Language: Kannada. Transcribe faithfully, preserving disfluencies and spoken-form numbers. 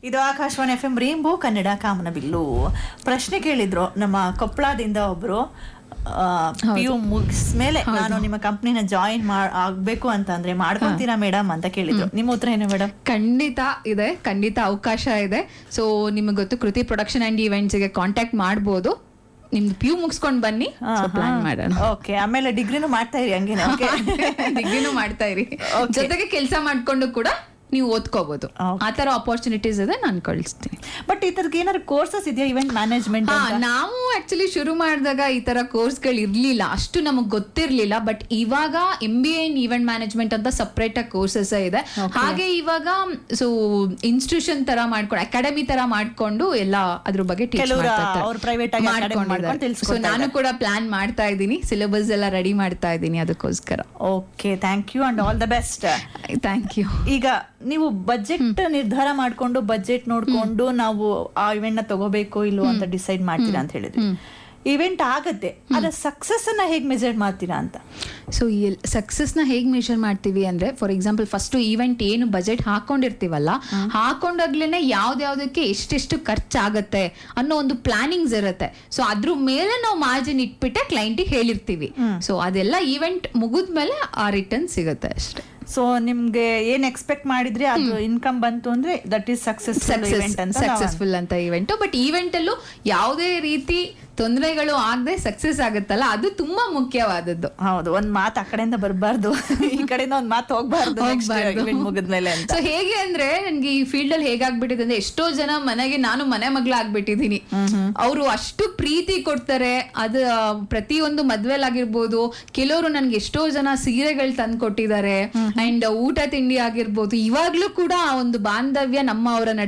ಇದು Akashvani F M rainbow Kannada ಕಾಮನಬಿಲ್ಲು. ಪ್ರಶ್ನೆ ಕೇಳಿದ್ರು ನಮ್ಮ ಕೊಪ್ಪಳದಿಂದ ಒಬ್ರು, ಪಿ ಯು ಮುಗಿಸ್ಮೇಲೆ ನಾನು ನಿಮ್ಮ ಕಂಪ್ನಿನ ಜಾಯಿನ್ ಆಗ್ಬೇಕು ಅಂತ ಅಂದ್ರೆ ಮಾಡ್ಕೊಂತೀರಾ ಮೇಡಮ್ ಅಂತ ಕೇಳಿದ್ರು. ನಿಮ್ಮ ಉತ್ತರ ಏನು ಮೇಡಮ್? ಖಂಡಿತ ಇದೆ, ಖಂಡಿತ ಅವಕಾಶ ಇದೆ. ಸೊ ನಿಮಗೆ ಗೊತ್ತು, ಕೃತಿ ಪ್ರೊಡಕ್ಷನ್ ಅಂಡ್ ಈವೆಂಟ್ಸ್ ಗೆ ಕಾಂಟ್ಯಾಕ್ಟ್ ಮಾಡ್ಬೋದು. ನಿಮ್ದು ಪಿ ಯು ಮುಗಿಸ್ಕೊಂಡ್ ಬನ್ನಿ, ಪ್ಲಾನ್ ಮಾಡೋಣ. ಓಕೆ, ಆಮೇಲೆ ಡಿಗ್ರಿನೂ ಮಾಡ್ತಾ ಇರಿ ಹಂಗೇನೆ? ಡಿಗ್ರಿನೂ ಮಾಡ್ತಾ ಇರಿ, ಜೊತೆಗೆ ಕೆಲಸ ಮಾಡ್ಕೊಂಡು ಕೂಡ ನೀವು ಓದ್ಕೋಬಹುದು. ಆ ತರ ಅಪರ್ಚುನಿಟೀಸ್ ಇದೆ, ನಾನು ಕಳಿಸ್ತೀನಿ. ಬಟ್ ಈ ತರಕ್ಕೆ ಏನಾದ್ರು ಕೋರ್ಸಸ್ ಇದೆಯಾ ಇವೆಂಟ್ ಮ್ಯಾನೇಜ್ಮೆಂಟ್? ನಾವು ಆಕ್ಚುಲಿ ಶುರು ಮಾಡಿದಾಗ ಈ ತರ ಕೋರ್ಸ್ ಗಳು ಇರ್ಲಿಲ್ಲ, ಅಷ್ಟು ನಮಗ್ ಗೊತ್ತಿರ್ಲಿಲ್ಲ. ಬಟ್ ಇವಾಗ M B A in event management ಅಂತ ಸಪರೇಟ್ ಆಗಿ ಕೋರ್ಸಸ್ ಇದೆ. ಹಾಗೆ ಇವಾಗ ಸೊ ಇನ್ಸ್ಟಿಟ್ಯೂಷನ್ ತರ ಮಾಡ್ಕೊಂಡು, ಅಕಾಡೆಮಿ ತರ ಮಾಡ್ಕೊಂಡು ಎಲ್ಲ ಅದ್ರ ಬಗ್ಗೆ ಟೀಚ್ ಮಾಡ್ತಾರೆ. ಸೊ ನಾನು ಕೂಡ ಪ್ಲಾನ್ ಮಾಡ್ತಾ ಇದ್ದೀನಿ, ಸಿಲೆಬಸ್ ಎಲ್ಲ ರೆಡಿ ಮಾಡ್ತಾ ಇದ್ದೀನಿ ಅದಕ್ಕೋಸ್ಕರ. Okay, thank you and all the best. Thank you. ಈಗ ನೀವು ಬಜೆಟ್ ನಿರ್ಧಾರ ಮಾಡ್ಕೊಂಡು, ಬಜೆಟ್ ನೋಡ್ಕೊಂಡು ನಾವು ಆ ಇವೆಂಟ್ ನ ತಗೋಬೇಕು ಇಲ್ವೋ ಅಂತ ಡಿಸೈಡ್ ಮಾಡ್ತೀರಾ ಅಂತ ಹೇಳಿದ್ರಿ. ಇವೆಂಟ್ ಆಗತ್ತೆ, ಅದ್ರ ಸಕ್ಸಸ್ ಅನ್ನ ಹೇಗ್ ಮೆಜರ್ ಮಾಡ್ತೀರಾ ಅಂತ? ಸೊ ಸಕ್ಸಸ್ ನ ಹೇಗ್ ಮೆಜರ್ ಮಾಡ್ತೀವಿ ಅಂದ್ರೆ, ಫಾರ್ ಎಕ್ಸಾಂಪಲ್ ಫಸ್ಟ್ ಈವೆಂಟ್ ಏನು ಬಜೆಟ್ ಹಾಕೊಂಡಿರ್ತೀವಲ್ಲ, ಹಾಕೊಂಡಾಗ್ಲೇನೆ ಯಾವ್ದ್ಯಾವ್ದಕ್ಕೆ ಎಷ್ಟೆಷ್ಟು ಖರ್ಚಾಗತ್ತೆ ಅನ್ನೋ ಒಂದು ಪ್ಲಾನಿಂಗ್ಸ್ ಇರುತ್ತೆ. ಸೊ ಅದ್ರ ಮೇಲೆ ನಾವು ಮಾರ್ಜಿನ್ ಇಟ್ಬಿಟ್ಟೆ ಕ್ಲೈಂಟಿಗೆ ಹೇಳಿರ್ತೀವಿ. ಸೊ ಅದೆಲ್ಲ ಈವೆಂಟ್ ಮುಗಿದ್ಮೇಲೆ ಆ ರಿಟರ್ನ್ ಸಿಗುತ್ತೆ ಅಷ್ಟೇ. ಸೊ ನಿಮ್ಗೆ ಏನ್ ಎಕ್ಸ್ಪೆಕ್ಟ್ ಮಾಡಿದ್ರೆ ಅದು ಇನ್ಕಮ್ ಬಂತು ಅಂದ್ರೆ ದಟ್ ಈಸ್ ಸಕ್ಸಸ್ಫುಲ್ ಅಂತ ಇವೆಂಟ್. ಬಟ್ ಈವೆಂಟ್ ಅಲ್ಲೂ ಯಾವುದೇ ರೀತಿ ತೊಂದರೆಗಳು ಆಗದೆ ಸಕ್ಸಸ್ ಆಗುತ್ತಲ್ಲ, ಅದು ತುಂಬಾ ಮುಖ್ಯವಾದದ್ದು. ಹೌದು, ಒಂದ್ ಮಾತು ಆ ಕಡೆಯಿಂದ ಬರಬಾರ್ದು, ಈ ಕಡೆಯಿಂದ ಒಂದ್ ಮಾತು ಹೋಗ್ಬಾರ್ದು ಮುಗಿದ್ಮೇಲೆ ಅಂತ. ಸೊ ಹೇಗೆ ಅಂದ್ರೆ, ನನ್ಗೆ ಈ ಫೀಲ್ಡ್ ಅಲ್ಲಿ ಹೇಗಾಗ್ಬಿಟ್ಟಿದೆ ಅಂದ್ರೆ, ಎಷ್ಟೋ ಜನ ಮನೆಗೆ ನಾನು ಮನೆ ಮಗಳ ಆಗ್ಬಿಟ್ಟಿದೀನಿ. ಅವರು ಅಷ್ಟು ಪ್ರೀತಿ ಕೊಡ್ತಾರೆ. ಅದು ಪ್ರತಿಯೊಂದು ಮದ್ವೆಲಾಗಿರ್ಬೋದು, ಕೆಲವರು ನನ್ಗೆ ಎಷ್ಟೋ ಜನ ಸೀರೆಗಳು ತಂದು ಕೊಟ್ಟಿದ್ದಾರೆ. ಅಂಡ್ ಊಟ ತಿಂಡಿ ಆಗಿರ್ಬೋದು, ಇವಾಗ್ಲೂ ಕೂಡ ಆ ಒಂದು ಬಾಂಧವ್ಯ ನಮ್ಮ ಅವರ ನಡುವೆ